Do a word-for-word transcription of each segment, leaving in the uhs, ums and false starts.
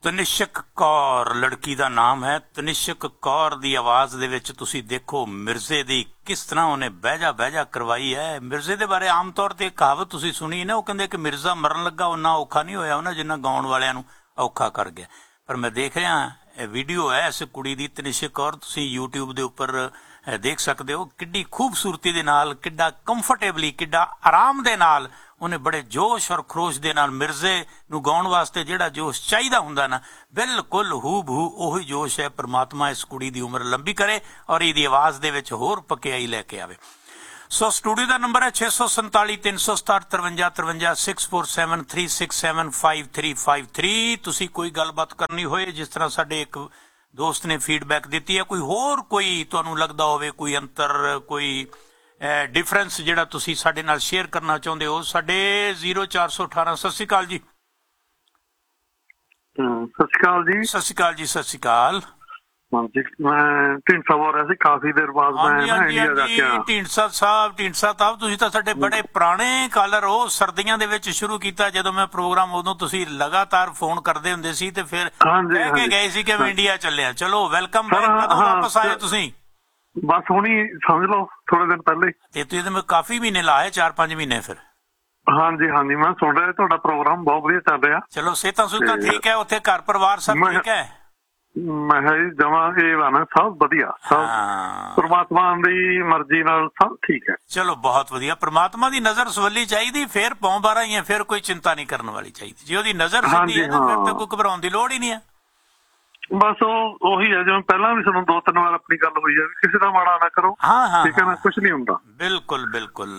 ਤਨਿਸ਼ਕ ਕੌਰ ਲੜਕੀ ਦਾ ਨਾਮ ਹੈ। ਤਨਿਸ਼ਕ ਕੌਰ ਦੀ ਆਵਾਜ਼ ਦੇ ਵਿੱਚ ਤੁਸੀਂ ਦੇਖੋ ਮਿਰਜ਼ੇ ਦੀ ਕਿਸ ਤਰ੍ਹਾਂ ਉਹਨੇ ਬਹਿਜਾ ਬਹਿਜਾ ਕਰਵਾਈ ਹੈ। ਮਿਰਜ਼ੇ ਦੇ ਬਾਰੇ ਆਮ ਤੌਰ ਤੇ ਕਹਾਵਤ ਤੁਸੀਂ ਸੁਣੀ ਨਾ, ਉਹ ਕਹਿੰਦੇ ਕਿ ਮਿਰਜ਼ਾ ਮਰਨ ਲੱਗਾ ਉਹਨਾਂ ਔਖਾ ਨਹੀਂ ਹੋਇਆ ਉਹਨਾਂ ਜਿੰਨਾ ਗਾਉਣ ਵਾਲਿਆਂ ਨੂੰ ਔਖਾ ਕਰ ਗਿਆ। ਪਰ ਮੈਂ ਦੇਖ ਰਿਹਾ ਇਹ ਵੀਡੀਓ ਹੈ ਇਸ ਕੁੜੀ ਦੀ, ਤਨਿਸ਼ਕ ਕੌਰ, ਤੁਸੀਂ ਯੂਟਿਊਬ ਦੇ ਉੱਪਰ ਦੇਖ ਸਕਦੇ ਹੋ। ਕਿੱਡੀ ਖੂਬਸੂਰਤੀ ਦੇ ਨਾਲ, ਕਿੱਡਾ ਕੰਫਰਟੇਬਲੀ, ਕਿੱਡਾ ਆਰਾਮ ਦੇ ਨਾਲ ਉਹਨੇ ਬੜੇ ਜੋਸ਼ ਔਰ ਖਰੋਸ਼ ਦੇ ਨਾਲ ਮਿਰਜ਼ੇ ਨੂੰ ਗਾਉਣ ਵਾਸਤੇ ਜਿਹੜਾ ਜੋਸ਼ ਚਾਹੀਦਾ ਹੁੰਦਾ ਨਾ, ਬਿਲਕੁਲ ਹੂ ਬਹੂ ਉਹੀ ਜੋਸ਼ ਹੈ। ਪਰਮਾਤਮਾ ਇਸ ਕੁੜੀ ਦੀ ਉਮਰ ਲੰਬੀ ਕਰੇ ਔਰ ਇਹਦੀ ਆਵਾਜ਼ ਦੇ ਵਿੱਚ ਹੋਰ ਪਕਿਆਈ ਲੈ ਕੇ ਆਵੇ। ਸੋ ਸਟੂਡੀਓ ਦਾ ਨੰਬਰ ਹੈ ਛੇ ਸੌ ਸੰਤਾਲੀ ਤਿੰਨ ਸੌ ਸਤਾਹਠ ਤਰਵੰਜਾ ਤਰਵੰਜਾ six four seven three six seven five three five three. ਤੁਸੀਂ ਕੋਈ ਗੱਲਬਾਤ ਕਰਨੀ ਹੋਏ, ਜਿਸ ਤਰ੍ਹਾਂ ਸਾਡੇ ਇੱਕ ਦੋਸਤ ਨੇ ਫੀਡਬੈਕ ਦਿੱਤੀ ਹੈ, ਕੋਈ ਹੋਰ ਕੋਈ ਤੁਹਾਨੂੰ ਲੱਗਦਾ ਹੋਵੇ ਕੋਈ ਅੰਤਰ, ਕੋਈ ਡਿਫਰੈਂਸ ਜਿਹੜਾ ਤੁਸੀਂ ਸਾਡੇ ਨਾਲ ਸ਼ੇਅਰ ਕਰਨਾ ਚਾਹੁੰਦੇ ਹੋ, ਸਾਡੇ ਜ਼ੀਰੋ ਚਾਰ ਸੌ ਅਠਾਰਾਂ। ਸਤਿ ਸ਼੍ਰੀ ਅਕਾਲ ਜੀ। ਸਤਿ ਸ਼੍ਰੀ ਅਕਾਲ ਜੀ। ਸਤਿ ਸ਼੍ਰੀ ਅਕਾਲ ਜੀ। ਸਤਿ ਸ਼੍ਰੀ ਅਕਾਲ। ਹਾਂਜੀ, ਮੈਂ ਢੀਂਡਸਾ ਬੋਲ ਰਿਹਾ ਸੀ, ਕਾਫੀ ਦੇਰ ਬਾਅਦ ਮੈਂ ਇੰਡੀਆ ਜਾ ਕੇ ਆਇਆ। ਢੀਂਡਸਾ ਸਾਹਿਬ, ਢੀਂਡਸਾ ਸਾਹਿਬ ਤੁਸੀਂ ਤਾਂ ਸਾਡੇ ਬੜੇ ਪੁਰਾਣੇ ਕਾਲਰ ਹੋ। ਸਰਦੀਆਂ ਦੇ ਵਿੱਚ ਸ਼ੁਰੂ ਕੀਤਾ ਜਦੋਂ ਮੈਂ ਪ੍ਰੋਗਰਾਮ, ਉਦੋਂ ਤੁਸੀਂ ਲਗਾਤਾਰ ਫੋਨ ਕਰਦੇ ਹੁੰਦੇ ਸੀ ਤੇ ਫਿਰ ਕਹਿ ਕੇ ਗਏ ਸੀ ਕਿ ਮੈਂ ਇੰਡੀਆ ਚੱਲਿਆ। ਚਲੋ ਵੈਲਕਮ, ਕਦੋਂ ਵਾਪਸ ਆਏ ਤੁਸੀਂ? ਬਸ ਹੁਣੀ ਸਮਝ ਲਓ ਥੋੜੇ ਦਿਨ ਪਹਿਲੇ। ਤੇ ਤੁਸੀਂ ਤਾਂ ਕਾਫੀ ਮਹੀਨੇ ਲਾਏ, ਚਾਰ ਪੰਜ ਮਹੀਨੇ ਫਿਰ? ਹਾਂਜੀ ਹਾਂਜੀ, ਮੈਂ ਸੁਣ ਰਿਹਾ ਤੁਹਾਡਾ ਪ੍ਰੋਗਰਾਮ ਬਹੁਤ ਵਧੀਆ ਚੱਲ ਰਿਹਾ। ਚਲੋ ਸਿਹਤਾਂ ਸੁਹਤਾਂ ਠੀਕ ਹੈ ਉੱਥੇ, ਘਰ ਪਰਿਵਾਰ ਸਭ ਠੀਕ ਹੈ? ਮੈਂ ਕਿਹਾ ਜੀ ਜਮਾ ਇਹ ਵਾ ਨਾ, ਸਭ ਵਧੀਆ, ਸਭ ਪਰਮਾਤਮਾ ਦੀ ਮਰਜ਼ੀ ਨਾਲ ਸਭ ਠੀਕ ਹੈ। ਚਲੋ ਬਹੁਤ ਵਧੀਆ। ਪਰਮਾਤਮਾ ਦੀ ਨਜ਼ਰ ਸਵੱਲੀ ਚਾਹੀਦੀ, ਫਿਰ ਪੌਂ ਬਾਰਾਂ ਹੀ ਹੈ, ਫਿਰ ਕੋਈ ਚਿੰਤਾ ਨਹੀਂ ਕਰਨ ਵਾਲੀ ਚਾਹੀਦੀ। ਜੇ ਉਹਦੀ ਨਜ਼ਰ ਸਿੱਧੀ ਹੈ ਨਾ, ਫਿਰ ਤਾਂ ਕੋਈ ਘਬਰਾਉਣ ਦੀ ਲੋੜ ਹੀ ਨਹੀਂ ਹੈ। ਬਸ ਉਹ ਉਹੀ ਹੈ ਜਿਵੇਂ ਪਹਿਲਾਂ ਵੀ ਸਾਨੂੰ ਦੋ ਤਿੰਨ ਵਾਰ ਆਪਣੀ ਗੱਲ ਹੋਈ ਹੈ, ਕਿਸੇ ਦਾ ਮਾੜਾ ਨਾ ਕਰੋ। ਹਾਂ ਹਾਂ, ਠੀਕ ਹੈ ਨਾ, ਕੁਛ ਨਹੀਂ ਹੁੰਦਾ। ਬਿਲਕੁਲ ਬਿਲਕੁਲ।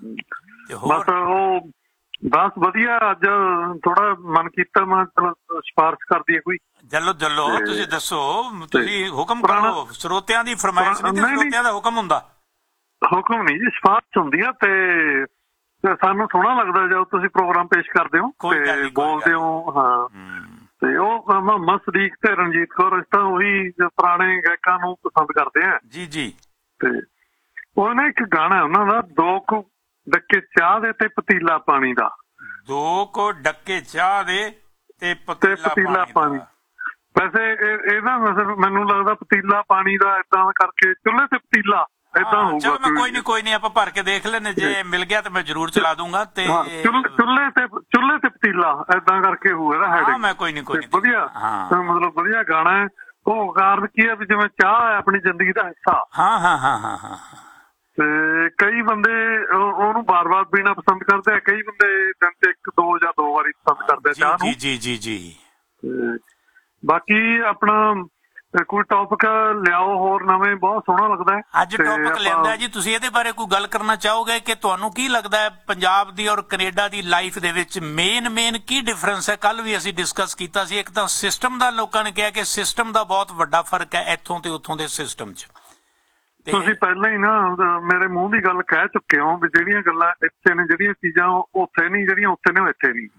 ਬਸ ਉਹ ਬਸ ਵਧੀਆ। ਅੱਜ ਥੋੜਾ ਮਨ ਕੀਤਾ, ਮੈਂ ਚਲੋ ਸਿਫਾਰਿਸ਼ ਕਰਦੀ ਹੈ ਕੋਈ। ਚਲੋ ਚਲੋ ਤੁਸੀਂ ਦੱਸੋ, ਤੁਸੀਂ ਹੁਕਮ ਕਰੋ। ਸਰੋਤਿਆਂ ਦੀ ਫਰਮਾਇਸ਼ ਨਹੀਂ, ਸਰੋਤਿਆਂ ਦਾ ਹੁਕਮ ਹੁੰਦਾ। ਹੁਕਮ ਨਹੀਂ ਜੀ, ਸਿਫਾਰਿਸ਼ ਹੁੰਦੀ ਹੈ। ਤੇ ਸਾਨੂੰ ਸੋਹਣਾ ਲੱਗਦਾ ਜਦੋਂ ਤੁਸੀਂ ਪ੍ਰੋਗਰਾਮ ਪੇਸ਼ ਕਰਦੇ ਹੋ ਤੇ ਬੋਲਦੇ ਹੋ। ਹਾਂ, ਤੇ ਉਹ ਮੁਹੰਮਦ ਸਦੀਕ ਤੇ ਰਣਜੀਤ ਕੌਰ ਇਸ ਤਰ੍ਹਾਂ ਉਹੀ ਪੁਰਾਣੇ ਗਾਇਕਾਂ ਨੂੰ ਪਸੰਦ ਕਰਦੇ ਆ ਜੀ ਜੀ। ਤੇ ਉਹ ਨਾ ਇੱਕ ਗਾਣਾ ਉਹਨਾਂ ਦਾ, ਦੋ ਕੁ ਡੱਕੇ ਚਾਹ ਦੇ ਤੇ ਪਤੀਲਾ ਪਾਣੀ ਦਾ। ਦੋ ਕੁ ਡੱਕੇ ਚਾਹ ਦੇ ਤੇ ਪਤੀਲਾ ਪਾਣੀ। ਵੈਸੇ ਇਹਦਾ ਮੈਨੂੰ ਲੱਗਦਾ ਪਤੀਲਾ ਪਾਣੀ ਦਾ ਏਦਾਂ ਕਰਕੇ ਚੁੱਲ੍ਹੇ ਤੇ ਪਤੀਲਾ ਏਦਾਂ ਹੋਊਗਾ। ਚਲੋ ਮੈਂ ਕੋਈ ਨੀ ਕੋਈ ਨੀ ਆਪਾਂ ਭਰ ਕੇ ਦੇਖ ਲੈਣੇ, ਜੇ ਮਿਲ ਗਿਆ ਤਾਂ ਮੈਂ ਜ਼ਰੂਰ ਚਲਾ ਦੂੰਗਾ। ਤੇ ਚੁੱਲ੍ਹੇ ਤੇ ਚੁੱਲ੍ਹੇ ਤੇ ਪਤੀਲਾ ਏਦਾਂ ਕਰਕੇ ਹੋਊਗਾ। ਹਾਂ ਮੈਂ ਕੋਈ ਨੀ ਕੋਈ ਨੀ। ਵਧੀਆ, ਮਤਲਬ ਵਧੀਆ ਗਾਣਾ ਹੈ। ਉਹ ਕਾਰਨ ਕੀ ਹੈ ਵੀ ਜਿਵੇਂ ਚਾਹ ਹੈ ਆਪਣੀ ਜ਼ਿੰਦਗੀ ਦਾ ਹਿੱਸਾ। ਹਾਂ ਹਾਂ ਹਾਂ ਹਾਂ ਹਾਂ। ਤੇ ਕਈ ਬੰਦੇ ਉਹਨੂੰ ਬਾਰ ਬਾਰ ਪੀਣਾ ਪਸੰਦ ਕਰਦੇ ਆ, ਕਈ ਬੰਦੇ ਦਿਨ ਚ ਇੱਕ ਦੋ ਜਾਂ ਦੋ ਵਾਰੀ ਪਸੰਦ ਕਰਦੇ ਆ ਚਾਹ ਨੂੰ। ਜੀ ਜੀ ਜੀ। ਬਾਕੀ ਆਪਣਾ ਕੋਈ ਟੌਪਿਕ ਲਿਆਓ ਹੋਰ ਨਵੇਂ, ਬਹੁਤ ਸੋਹਣਾ ਲੱਗਦਾ ਹੈ। ਅੱਜ ਟੌਪਿਕ ਲਿਆਂਦਾ ਜੀ, ਤੁਸੀਂ ਇਹਦੇ ਬਾਰੇ ਕੋਈ ਗੱਲ ਕਰਨਾ ਚਾਹੋਗੇ ਕਿ ਤੁਹਾਨੂੰ ਕੀ ਲੱਗਦਾ ਹੈ ਪੰਜਾਬ ਦੀ ਔਰ ਕੈਨੇਡਾ ਦੀ ਲਾਈਫ ਦੇ ਵਿੱਚ ਮੇਨ ਮੇਨ ਕੀ ਡਿਫਰੈਂਸ ਹੈ? ਕੱਲ ਵੀ ਅਸੀਂ ਡਿਸਕਸ ਕੀਤਾ ਸੀ। ਇੱਕ ਤਾਂ ਸਿਸਟਮ ਦਾ, ਲੋਕਾਂ ਨੇ ਕਿਹਾ ਕਿ ਸਿਸਟਮ ਦਾ ਬਹੁਤ ਵੱਡਾ ਫਰਕ ਹੈ ਇੱਥੋਂ ਤੇ ਉੱਥੋਂ ਦੇ ਸਿਸਟਮ 'ਚ। ਤੁਸੀਂ ਪਹਿਲਾਂ ਹੀ ਨਾ ਮੇਰੇ ਮੂੰਹ ਦੀ ਗੱਲ ਕਹਿ ਚੁੱਕੇ ਹੋ ਵੀ ਜਿਹੜੀਆਂ ਗੱਲਾਂ ਇੱਥੇ ਨੇ, ਜਿਹੜੀਆਂ ਚੀਜ਼ਾਂ ਉੱਥੇ ਨਹੀਂ, ਜਿਹੜੀਆਂ ਉੱਥੇ ਨੇ ਉਹ ਇੱਥੇ ਨਹੀਂ।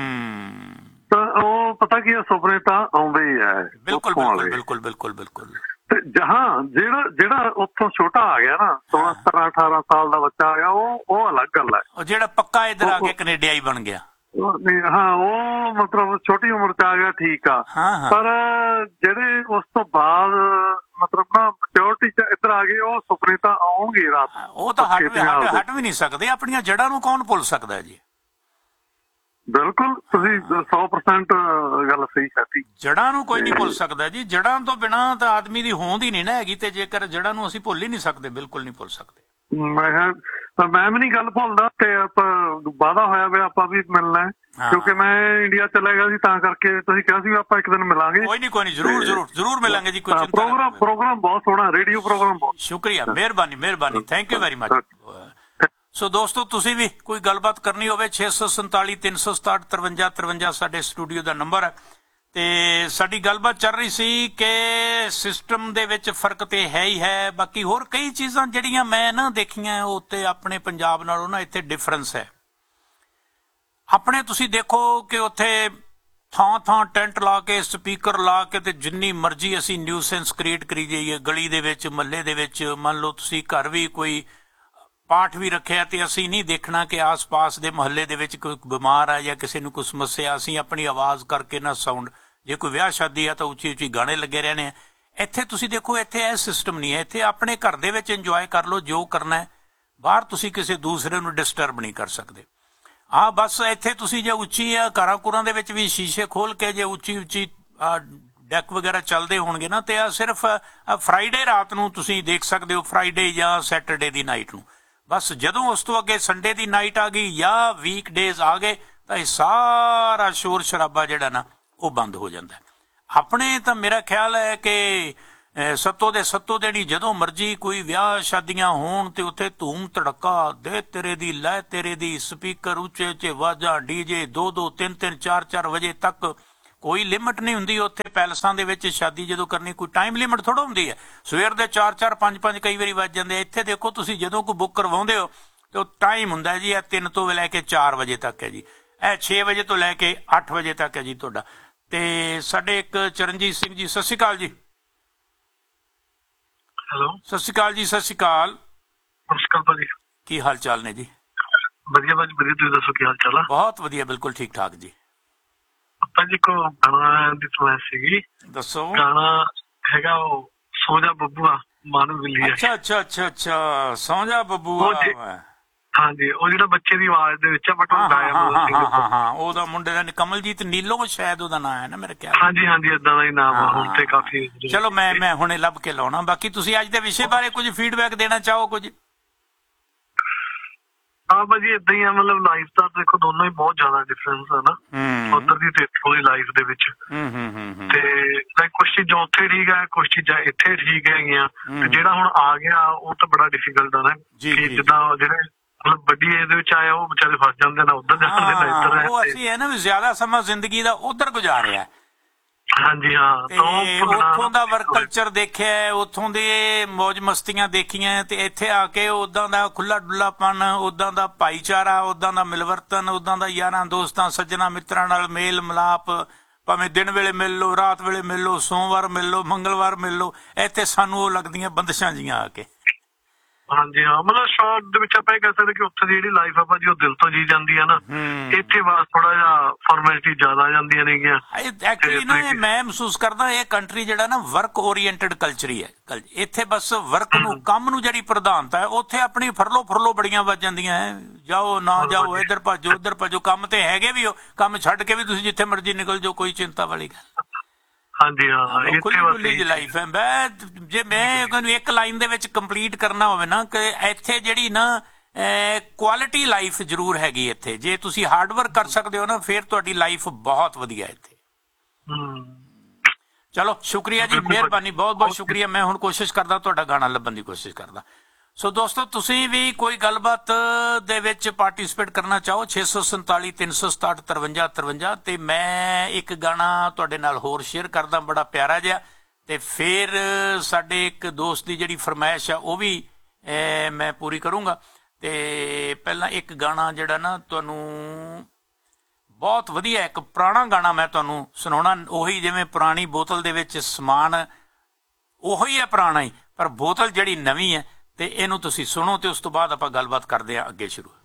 ਤਾਂ ਉਹ ਪਤਾ ਕੀ ਸੁਪਨੇ ਤਾਂ ਆਉਂਦੇ ਹੀ ਹੈ। ਬਿਲਕੁਲ ਬਿਲਕੁਲ ਬਿਲਕੁਲ ਬਿਲਕੁਲ ਬਿਲਕੁਲ। ਤੇ ਜਹਾਂ ਜਿਹੜਾ ਜਿਹੜਾ ਉੱਥੋਂ ਛੋਟਾ ਆ ਗਿਆ ਨਾ, ਸੋਲਾਂ ਸਤਾਰਾਂ ਅਠਾਰਾਂ ਸਾਲ ਦਾ ਬੱਚਾ ਆ ਗਿਆ, ਉਹ ਉਹ ਅਲੱਗ ਗੱਲ ਹੈ। ਉਹ ਜਿਹੜਾ ਪੱਕਾ ਇੱਧਰ ਆ ਕੇ ਕੈਨੇਡਾਈ ਬਣ ਗਿਆ। ਹਾਂ, ਉਹ ਮਤਲਬ ਛੋਟੀ ਉਮਰ ਚ ਆ ਗਿਆ, ਠੀਕ ਆ। ਪਰ ਜਿਹੜੇ ਉਸ ਤੋਂ ਬਾਅਦ ਮਤਲਬ ਨਾ ਮੈਚੋਰਿਟੀ ਚ ਇੱਧਰ ਆ ਗਏ, ਉਹ ਸੁਪਨੇ ਤਾਂ ਆਉਣਗੇ ਰਾਤ। ਉਹ ਤਾਂ ਹਟ ਵੀ ਹਟ ਵੀ ਨਹੀਂ ਸਕਦੇ। ਆਪਣੀਆਂ ਜੜ੍ਹਾਂ ਨੂੰ ਕੌਣ ਭੁੱਲ ਸਕਦਾ ਜੀ? ਬਿਲਕੁਲ, ਤੁਸੀਂ ਸੌ ਪਰਸੈਂਟ ਗੱਲ ਸਹੀ ਕਰਤੀ। ਜੜ੍ਹਾਂ ਨੂੰ ਕੋਈ ਨਹੀਂ ਭੁੱਲ ਸਕਦਾ ਜੀ। ਜੜ੍ਹਾਂ ਤੋਂ ਬਿਨਾਂ ਤਾਂ ਆਦਮੀ ਦੀ ਹੋਂਦ ਹੀ ਨਹੀਂ ਨਾ ਹੈਗੀ। ਤੇ ਜੇਕਰ ਜੜ੍ਹਾਂ ਨੂੰ ਅਸੀਂ ਭੁੱਲ ਹੀ ਨਹੀਂ ਸਕਦੇ, ਬਿਲਕੁਲ ਨਹੀਂ ਭੁੱਲ ਸਕਦੇ। ਮੈਂ ਮੈਂ ਵੀ ਨੀ ਗੱਲ ਭੁੱਲਦਾ। ਤੇ ਆਪਾਂ ਵਾਅਦਾ ਹੋਇਆ ਵੀ ਆਪਾਂ ਵੀ ਮਿਲਣਾ ਹੈ, ਕਿਉਂਕਿ ਮੈਂ ਇੰਡੀਆ ਚਲਾ ਗਿਆ ਸੀ, ਤਾਂ ਕਰਕੇ ਤੁਸੀਂ ਕਿਹਾ ਸੀ ਆਪਾਂ ਇੱਕ ਦਿਨ ਮਿਲਾਂਗੇ। ਕੋਈ ਨੀ ਕੋਈ ਨੀ, ਜ਼ਰੂਰ ਜ਼ਰੂਰ ਜ਼ਰੂਰ ਮਿਲਾਂਗੇ ਜੀ। ਕੋਈ ਪ੍ਰੋਗਰਾਮ ਪ੍ਰੋਗਰਾਮ ਬਹੁਤ ਸੋਹਣਾ, ਰੇਡੀਓ ਪ੍ਰੋਗਰਾਮ ਬਹੁਤ। ਸ਼ੁਕਰੀਆ, ਮਿਹਰਬਾਨੀ ਮਿਹਰਬਾਨੀ, ਥੈਂਕ ਯੂ ਵੈਰੀ ਮਚ। ਸੋ ਦੋਸਤੋ, ਤੁਸੀਂ ਵੀ ਕੋਈ ਗੱਲਬਾਤ ਕਰਨੀ ਹੋਵੇ, ਛੇ ਸੌ ਸੰਤਾਲੀ ਤਿੰਨ ਸੌ ਸਤਾਹਠ ਤਰਵੰਜਾ ਤਰਵੰਜਾ ਸਾਡੇ ਸਟੂਡੀਓ ਦਾ ਨੰਬਰ ਹੈ। ਤੇ ਸਾਡੀ ਗੱਲਬਾਤ ਚੱਲ ਰਹੀ ਸੀ ਕਿ ਸਿਸਟਮ ਦੇ ਵਿੱਚ ਫਰਕ ਤੇ ਹੈ ਹੀ ਹੈ। ਬਾਕੀ ਹੋਰ ਕਈ ਚੀਜ਼ਾਂ ਜਿਹੜੀਆਂ ਮੈਂ ਨਾ ਦੇਖੀਆਂ ਉੱਤੇ ਆਪਣੇ ਪੰਜਾਬ ਨਾਲੋਂ ਨਾ ਇੱਥੇ ਡਿਫਰੈਂਸ ਹੈ। ਆਪਣੇ ਤੁਸੀਂ ਦੇਖੋ ਕਿ ਉੱਥੇ ਥਾਂ ਥਾਂ ਟੈਂਟ ਲਾ ਕੇ, ਸਪੀਕਰ ਲਾ ਕੇ, ਤੇ ਜਿੰਨੀ ਮਰਜ਼ੀ ਅਸੀਂ ਨਿਊਸੈਂਸ ਕ੍ਰੀਏਟ ਕਰੀ ਜਾਈਏ ਗਲੀ ਦੇ ਵਿੱਚ, ਮਹੱਲੇ ਦੇ ਵਿੱਚ। ਮੰਨ ਲਓ ਤੁਸੀਂ ਘਰ ਵੀ ਕੋਈ ਪਾਠ ਵੀ ਰੱਖਿਆ ਤੇ ਅਸੀਂ ਨਹੀਂ ਦੇਖਣਾ ਕਿ ਆਸ ਪਾਸ ਦੇ ਮੁਹੱਲੇ ਦੇ ਵਿੱਚ ਕੋਈ ਬਿਮਾਰ ਆ ਜਾਂ ਕਿਸੇ ਨੂੰ ਕੋਈ ਸਮੱਸਿਆ। ਅਸੀਂ ਆਪਣੀ ਆਵਾਜ਼ ਕਰਕੇ ਨਾ ਸਾਊਂਡ ਜੇ ਕੋਈ ਵਿਆਹ ਸ਼ਾਦੀ ਆ ਤਾਂ ਉੱਚੀ ਉੱਚੀ ਗਾਣੇ ਲੱਗੇ ਰਹਿਣੇ ਆ। ਇੱਥੇ ਤੁਸੀਂ ਦੇਖੋ, ਇੱਥੇ ਇਹ ਸਿਸਟਮ ਨਹੀਂ ਹੈ। ਇੱਥੇ ਆਪਣੇ ਘਰ ਦੇ ਵਿੱਚ ਇੰਜੋਏ ਕਰ ਲਓ ਜੋ ਕਰਨਾ ਹੈ, ਬਾਹਰ ਤੁਸੀਂ ਕਿਸੇ ਦੂਸਰੇ ਨੂੰ ਡਿਸਟਰਬ ਨਹੀਂ ਕਰ ਸਕਦੇ। ਹਾਂ ਬਸ ਇੱਥੇ ਤੁਸੀਂ ਜੇ ਉੱਚੀ ਆ ਘਰਾਂ ਘੁਰਾਂ ਦੇ ਵਿੱਚ ਵੀ ਸ਼ੀਸ਼ੇ ਖੋਲ ਕੇ ਜੇ ਉੱਚੀ ਉੱਚੀ ਡੈਕ ਵਗੈਰਾ ਚੱਲਦੇ ਹੋਣਗੇ ਨਾ, ਤੇ ਆ ਸਿਰਫ ਫਰਾਈਡੇ ਰਾਤ ਨੂੰ ਤੁਸੀਂ ਦੇਖ ਸਕਦੇ ਹੋ, ਫਰਾਈਡੇ ਜਾਂ ਸੈਟਰਡੇ ਦੀ ਨਾਈਟ ਨੂੰ। ਬਸ ਜਦੋਂ ਉਸ ਤੋਂ ਅੱਗੇ ਸੰਡੇ ਦੀ ਨਾਈਟ ਆ ਗਈ ਜਾਂ ਵੀਕ ਡੇਜ਼ ਆ ਗਏ ਤਾਂ ਇਹ ਸਾਰਾ ਸ਼ੋਰ ਸ਼ਰਾਬਾ ਜਿਹੜਾ ਨਾ ਉਹ ਬੰਦ ਹੋ ਜਾਂਦਾ। ਆਪਣੇ ਤਾਂ ਮੇਰਾ ਖਿਆਲ ਹੈ ਕਿ ਸੱਤੋਂ ਦੇ ਸੱਤੋਂ ਦਿਨ ਹੀ ਜਦੋਂ ਮਰਜੀ ਕੋਈ ਵਿਆਹ ਸ਼ਾਦੀਆਂ ਹੋਣ ਤੇ ਉੱਥੇ ਧੂਮ ਧੜਕਾ ਦੇ ਤੇਰੇ ਦੀ ਲੈ ਤੇਰੇ ਦੀ, ਸਪੀਕਰ ਉੱਚੇ ਉੱਚੇ ਵਾਜਾਂ, ਡੀਜੇ ਦੋ ਦੋ ਤਿੰਨ ਤਿੰਨ ਚਾਰ ਚਾਰ ਵਜੇ ਤੱਕ। ਕੋਈ ਲਿਮਟ ਨਹੀਂ ਹੁੰਦੀ ਉੱਥੇ ਪੈਲਸਾਂ ਦੇ ਵਿੱਚ ਸ਼ਾਦੀ ਜਦੋਂ ਕਰਨੀ, ਕੋਈ ਟਾਈਮ ਲਿਮਟ ਥੋੜਾ ਹੁੰਦੀ ਹੈ। ਸਵੇਰ ਦੇ ਚਾਰ ਚਾਰ ਪੰਜ ਪੰਜ ਕਈ ਵਾਰੀ ਵੱਜ ਜਾਂਦੇ। ਇੱਥੇ ਦੇਖੋ ਤੁਸੀਂ ਜਦੋਂ ਕੋਈ ਬੁੱਕ ਕਰਵਾਉਂਦੇ ਹੋ ਤੇ ਉਹ ਟਾਈਮ ਹੁੰਦਾ ਜੀ ਇਹ ਤਿੰਨ ਤੋਂ ਲੈ ਕੇ ਚਾਰ ਵਜੇ ਤੱਕ ਹੈ ਜੀ, ਇਹ ਛੇ ਵਜੇ ਤੋਂ ਲੈ ਕੇ ਅੱਠ ਵਜੇ ਤੱਕ ਹੈ ਜੀ ਤੁਹਾਡਾ। ਤੇ ਸਾਡੇ ਇੱਕ ਚਰਨਜੀਤ ਸਿੰਘ ਜੀ, ਸਤਿ ਸ਼੍ਰੀ ਅਕਾਲ ਜੀ। ਹੈਲੋ, ਸਤਿ ਸ਼੍ਰੀ ਅਕਾਲ ਜੀ। ਸਤਿ ਸ਼੍ਰੀ ਅਕਾਲ। ਸਤਿ ਸ਼੍ਰੀ ਅਕਾਲ ਭਾਜੀ, ਕੀ ਹਾਲ ਚਾਲ ਨੇ ਜੀ? ਵਧੀਆ ਭਾਜੀ ਵਧੀਆ, ਤੁਸੀਂ ਦੱਸੋ ਕੀ ਹਾਲ ਚਾਲ ਆ? ਬਹੁਤ ਵਧੀਆ, ਬਿਲਕੁਲ ਠੀਕ ਠਾਕ ਜੀ। ਭਾਜੀ ਕੋ ਗਾਣਾ ਦੀ ਫਰਮਾਇਸ਼ ਸੀਗੀ। ਦੱਸੋ। ਗਾਣਾ ਹੈਗਾ ਉਹ ਸੌਂ ਜਾ ਬੱਬੂਆ ਮਾਨਵ ਬਿੱਲੀ। ਅੱਛਾ ਅੱਛਾ ਅੱਛਾ ਅੱਛਾ, ਸੌਂ ਜਾ ਬੱਬੂਆ। ਹਾਂਜੀ, ਉਹ ਜਿਹੜਾ ਬੱਚੇ ਦੀ ਆਵਾਜ਼ ਦੇ ਵਿੱਚ ਆ, ਬਟ ਉਹ ਗਾਇਆ ਹਾਂ ਹਾਂ ਉਹਦਾ ਮੁੰਡੇ ਦਾ ਕਮਲਜੀਤ ਨੀਲੋਂ ਸ਼ਾਇਦ ਉਹਦਾ ਨਾਂ ਹੈ ਨਾ ਮੇਰੇ ਖਿਆਲ। ਹਾਂਜੀ ਹਾਂਜੀ, ਏਦਾਂ ਦਾ ਹੀ ਨਾਮ ਆ ਹੁਣ ਤੇ ਕਾਫੀ। ਚਲੋ ਮੈਂ ਮੈਂ ਹੁਣੇ ਲੱਭ ਕੇ ਲਾਉਣਾ। ਬਾਕੀ ਤੁਸੀਂ ਅੱਜ ਦੇ ਵਿਸ਼ੇ ਬਾਰੇ ਕੁਝ ਫੀਡਬੈਕ ਦੇਣਾ ਚਾਹੋ ਕੁਝ? ਹਾਂ ਭਾਜੀ ਏਦਾਂ ਹੀ ਆ, ਮਤਲਬ ਲਾਈਫ ਦਾ ਦੇਖੋ ਦੋਨੋਂ ਹੀ ਬਹੁਤ ਜ਼ਿਆਦਾ ਡਿਫਰੈਂਸ ਆ ਨਾ, ਉੱਧਰ ਦੀ ਤੇ ਇੱਥੋਂ ਦੀ ਲਾਈਫ ਦੇ ਵਿੱਚ। ਤੇ ਲਾਈਕ ਕੁਛ ਚੀਜ਼ਾਂ ਉੱਥੇ ਠੀਕ ਹੈ, ਕੁਛ ਚੀਜ਼ਾਂ ਇੱਥੇ ਠੀਕ ਹੈਗੀਆਂ। ਤੇ ਜਿਹੜਾ ਹੁਣ ਆ ਗਿਆ ਉਹ ਤਾਂ ਬੜਾ ਡਿਫੀਕਲਟ ਆ ਨਾ, ਕਿ ਜਿੱਦਾਂ ਜਿਹੜੇ ਮਤਲਬ ਵੱਡੀ ਏਜ ਦੇ ਵਿੱਚ ਆਏ ਉਹ ਵਿਚਾਰੇ ਫਸ ਜਾਂਦੇ ਨੇ, ਉੱਧਰ ਜਾਂਦੇ ਨੇ ਇੱਧਰ। ਉਹ ਅਸੀਂ ਹੈ ਨਾ ਵੀ ਜ਼ਿਆਦਾ ਸਮਾਂ ਜ਼ਿੰਦਗੀ ਦਾ ਉੱਧਰ ਗੁਜ਼ਾਰਿਆ। ਹਾਂਜੀ ਹਾਂ, ਤੇ ਉੱਥੋਂ ਦਾ ਵਰਕ ਕਲਚਰ ਦੇਖਿਆ, ਉੱਥੋਂ ਦੇ ਮੌਜ ਮਸਤੀਆਂ ਦੇਖੀਆਂ, ਤੇ ਇੱਥੇ ਆ ਕੇ ਉਦਾਂ ਦਾ ਖੁੱਲਾ ਡੁੱਲਾਪਨ, ਉਦਾਂ ਦਾ ਭਾਈਚਾਰਾ, ਉਦਾਂ ਦਾ ਮਿਲਵਰਤਨ, ਉਦਾਂ ਦਾ ਯਾਰਾਂ ਦੋਸਤਾਂ ਸੱਜਣਾ ਮਿੱਤਰਾਂ ਨਾਲ ਮੇਲ ਮਿਲਾਪ, ਭਾਵੇਂ ਦਿਨ ਵੇਲੇ ਮਿਲ ਲਓ, ਰਾਤ ਵੇਲੇ ਮਿਲ ਲਓ, ਸੋਮਵਾਰ ਮਿਲ ਲਓ, ਮੰਗਲਵਾਰ ਮਿਲ ਲਓ। ਇੱਥੇ ਸਾਨੂੰ ਉਹ ਲੱਗਦੀਆਂ ਬੰਦਸ਼ਾਂ ਜੀਆਂ ਆ ਕੇ। ਹਾਂਜੀ ਹਾਂ, ਮਤਲਬ ਸ਼ਾਰਟ ਦੇ ਵਿੱਚ ਆਪਾਂ ਇਹ ਕਹਿ ਸਕਦੇ ਕਿ ਉੱਥੇ ਦੀ ਜਿਹੜੀ ਲਾਈਫ ਆ ਭਾਜੀ ਉਹ ਦਿਲ ਤੋਂ ਜੀ ਜਾਂਦੀ ਆ ਨਾ। ਇੱਥੇ ਬਸ ਥੋੜਾ ਜਿਹਾ ਫਾਰਮੈਲਿਟੀ ਜ਼ਿਆਦਾ ਆ ਜਾਂਦੀਆਂ ਨੇਗੀਆਂ। ਐਕਚੁਅਲੀ ਨਾ ਇਹ ਮੈਂ ਮਹਿਸੂਸ ਕਰਦਾ ਇਹ ਕੰਟਰੀ ਜਿਹੜਾ ਨਾ ਵਰਕ ਓਰੀਐਂਟਡ ਕਲਚਰ ਹੀ ਹੈ। ਇੱਥੇ ਬਸ ਵਰਕ ਨੂੰ, ਕੰਮ ਨੂੰ ਜਿਹੜੀ ਪ੍ਰਧਾਨਤਾ ਹੈ, ਉੱਥੇ ਆਪਣੀ ਫਰਲੋ ਫਰਲੋ ਬੜੀਆਂ ਵੱਜ ਜਾਂਦੀਆਂ ਹੈ। ਜਾਓ ਨਾ ਜਾਓ, ਇੱਧਰ ਭੱਜੋ ਉੱਧਰ ਭੱਜੋ, ਕੰਮ ਤੇ ਹੈਗੇ ਵੀ, ਕੰਮ ਛੱਡ ਕੇ ਵੀ ਤੁਸੀਂ ਜਿੱਥੇ ਮਰਜ਼ੀ ਨਿਕਲ ਜਾਓ, ਕੋਈ ਚਿੰਤਾ ਵਾਲੀ ਗੱਲ। ਹਾਂਜੀ ਹਾਂ, ਖੁੱਲੀ ਲਾਈਫ ਹੈ। ਮੈਂ ਜੇ ਮੈਂ ਇੱਕ ਲਾਈਨ ਦੇ ਵਿੱਚ ਕੰਪਲੀਟ ਕਰਨਾ ਹੋਵੇ ਨਾ, ਕਿ ਇੱਥੇ ਜਿਹੜੀ ਨਾ ਕੁਆਲਿਟੀ ਲਾਈਫ ਜ਼ਰੂਰ ਹੈਗੀ ਇੱਥੇ। ਜੇ ਤੁਸੀਂ ਹਾਰਡ ਵਰਕ ਕਰ ਸਕਦੇ ਹੋ ਨਾ, ਫਿਰ ਤੁਹਾਡੀ ਲਾਈਫ ਬਹੁਤ ਵਧੀਆ ਇੱਥੇ। ਚਲੋ ਸ਼ੁਕਰੀਆ ਜੀ, ਮਿਹਰਬਾਨੀ, ਬਹੁਤ ਬਹੁਤ ਸ਼ੁਕਰੀਆ। ਮੈਂ ਹੁਣ ਕੋਸ਼ਿਸ਼ ਕਰਦਾ ਤੁਹਾਡਾ ਗਾਣਾ ਲੱਭਣ ਦੀ ਕੋਸ਼ਿਸ਼ ਕਰਦਾ। ਸੋ ਦੋਸਤੋ, ਤੁਸੀਂ ਵੀ ਕੋਈ ਗੱਲਬਾਤ ਦੇ ਵਿੱਚ ਪਾਰਟੀਸਪੇਟ ਕਰਨਾ ਚਾਹੋ, ਛੇ ਸੌ ਸੰਤਾਲੀ ਤਿੰਨ ਸੌ ਸਤਾਹਠ ਤਰਵੰਜਾ ਤਰਵੰਜਾ। ਤੇ ਮੈਂ ਇੱਕ ਗਾਣਾ ਤੁਹਾਡੇ ਨਾਲ ਹੋਰ ਸ਼ੇਅਰ ਕਰਦਾ, ਬੜਾ ਪਿਆਰਾ ਜਿਹਾ। ਤੇ ਫਿਰ ਸਾਡੇ ਇੱਕ ਦੋਸਤ ਦੀ ਜਿਹੜੀ ਫਰਮਾਇਸ਼ ਆ ਉਹ ਵੀ ਮੈਂ ਪੂਰੀ ਕਰੂੰਗਾ। ਤੇ ਪਹਿਲਾਂ ਇੱਕ ਗਾਣਾ ਜਿਹੜਾ ਨਾ ਤੁਹਾਨੂੰ ਬਹੁਤ ਵਧੀਆ, ਇੱਕ ਪੁਰਾਣਾ ਗਾਣਾ ਮੈਂ ਤੁਹਾਨੂੰ ਸੁਣਾਉਣਾ। ਉਹੀ ਜਿਵੇਂ ਪੁਰਾਣੀ ਬੋਤਲ ਦੇ ਵਿੱਚ ਸਮਾਨ ਉਹੀ ਹੈ ਪੁਰਾਣਾ ਹੀ, ਪਰ ਬੋਤਲ ਜਿਹੜੀ ਨਵੀਂ ਹੈ। ਤੇ ਇਹਨੂੰ ਤੁਸੀਂ ਸੁਣੋ ਤੇ ਉਸ ਤੋਂ ਬਾਅਦ ਆਪਾਂ ਗੱਲਬਾਤ ਕਰਦੇ ਹਾਂ ਅੱਗੇ ਸ਼ੁਰੂ।